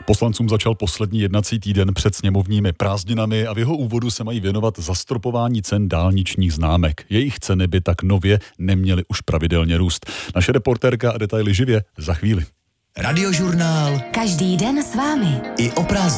Poslancům začal poslední jednací týden před sněmovními prázdninami a v jeho úvodu se mají věnovat zastropování cen dálničních známek. Jejich ceny by tak nově neměly už pravidelně růst. Naše reportérka a detaily živě za chvíli. Radiožurnál. Každý den s vámi. I o prázdninách.